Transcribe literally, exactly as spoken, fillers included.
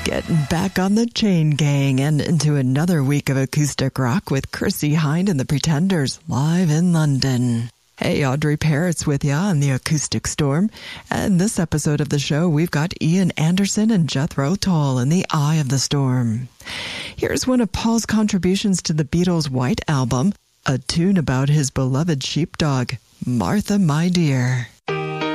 Getting back on the Chain Gang and into another week of acoustic rock with Chrissie Hynde and the Pretenders live in London. Hey, Audrey Parrott's with ya on the Acoustic Storm. And this episode of the show, we've got Ian Anderson and Jethro Tull in the Eye of the Storm. Here's one of Paul's contributions to the Beatles' White Album, a tune about his beloved sheepdog, Martha, My Dear.